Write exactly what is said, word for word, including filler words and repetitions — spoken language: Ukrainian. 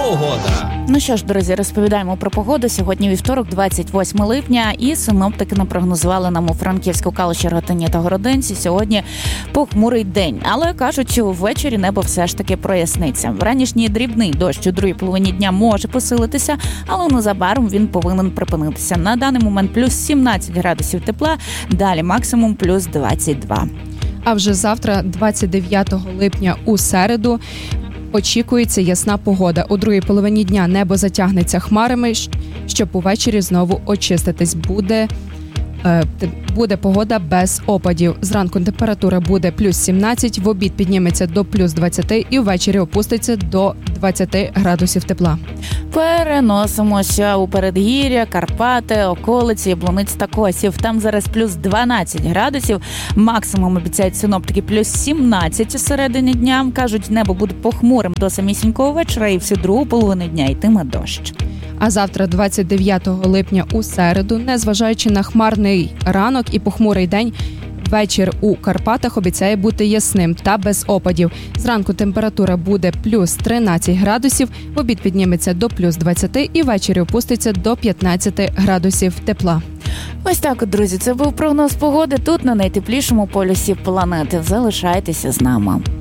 Погода. Ну що ж, друзі, розповідаємо про погоду. Сьогодні вівторок, двадцять восьме липня, і синоптики напрогнозували нам у Франківську, Калуші, Ротині та Городинці сьогодні похмурий день. Але кажуть, що ввечері небо все ж таки проясниться. Вранішній дрібний дощ у другій половині дня може посилитися, але незабаром він повинен припинитися. На даний момент плюс сімнадцять градусів тепла, далі максимум плюс двадцять два. А вже завтра, двадцять дев'ятого липня, у середу, очікується ясна погода. У другій половині дня небо затягнеться хмарами, щоб увечері знову очиститись. Буде, е, буде погода без опадів. Зранку температура буде плюс сімнадцять, в обід підніметься до плюс двадцять і ввечері опуститься до двадцять градусів тепла. Переносимося у передгір'я, Карпати, околиці, Яблунець та Косів. Там зараз плюс дванадцять градусів, максимум обіцяють синоптики плюс сімнадцять у середині дня. Кажуть, небо буде похмурим до самісінького вечора і всю другу половину дня йтиме дощ. А завтра, двадцять дев'ятого липня, у середу, незважаючи на хмарний ранок і похмурий день, вечір у Карпатах обіцяє бути ясним та без опадів. Зранку температура буде плюс тринадцять градусів, в обід підніметься до плюс двадцять і ввечері опуститься до п'ятнадцять градусів тепла. Ось так от, друзі, це був прогноз погоди тут, на найтеплішому полюсі планети. Залишайтеся з нами.